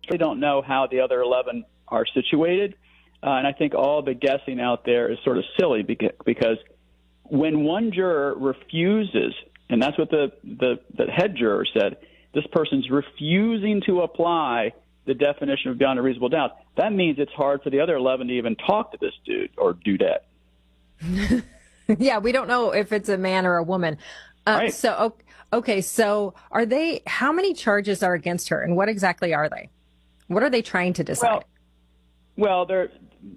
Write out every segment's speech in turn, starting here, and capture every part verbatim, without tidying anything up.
really don't know how the other eleven are situated. Uh, and I think all the guessing out there is sort of silly because, because when one juror refuses, and that's what the, the, the head juror said, this person's refusing to apply the definition of beyond a reasonable doubt, that means it's hard for the other eleven to even talk to this dude or dudette. Yeah, we don't know if it's a man or a woman. Uh, right. So, okay, so are they, how many charges are against her and what exactly are they? What are they trying to decide? Well, well they're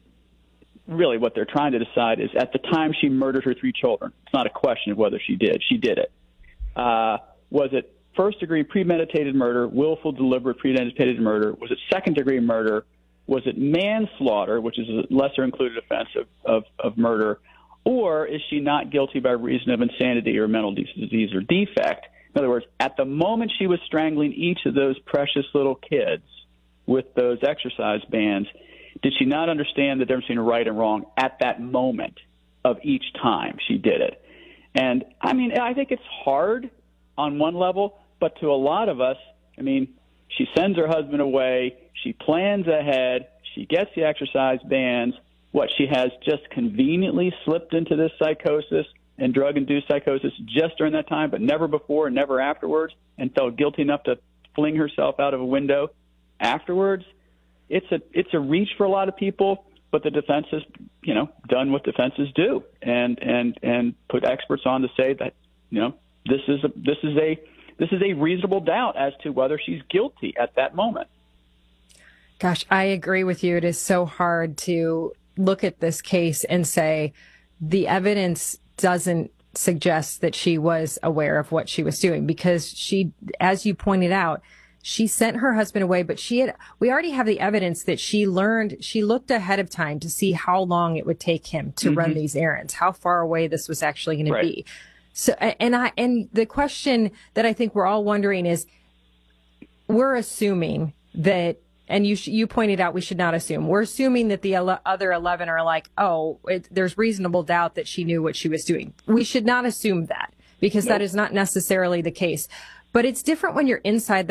really what they're trying to decide is at the time she murdered her three children. It's not a question of whether she did. She did it. Uh, was it first-degree premeditated murder, willful, deliberate, premeditated murder? Was it second-degree murder? Was it manslaughter, which is a lesser-included offense of, of, of murder? Or is she not guilty by reason of insanity or mental disease or defect? In other words, at the moment she was strangling each of those precious little kids with those exercise bands, did she not understand the difference between right and wrong at that moment of each time she did it? And, I mean, I think it's hard on one level, but to a lot of us, I mean, she sends her husband away, she plans ahead, she gets the exercise bands. What, she has just conveniently slipped into this psychosis and drug-induced psychosis just during that time, but never before and never afterwards, and felt guilty enough to fling herself out of a window afterwards. It's a it's a reach for a lot of people, but the defense has, you know, done what defenses do, and and and put experts on to say that, you know, this is a this is a this is a reasonable doubt as to whether she's guilty at that moment. Gosh, I agree with you. It is so hard to look at this case and say the evidence doesn't suggest that she was aware of what she was doing, because she, as you pointed out, she sent her husband away, but she had, we already have the evidence that she learned, she looked ahead of time to see how long it would take him to mm-hmm. run these errands, how far away this was actually going right. to be. So, and I, and the question that I think we're all wondering is, we're assuming that, and you sh- you pointed out we should not assume. We're assuming that the ele- other eleven are like, oh, it, there's reasonable doubt that she knew what she was doing. We should not assume that, because nope. that is not necessarily the case. But it's different when you're inside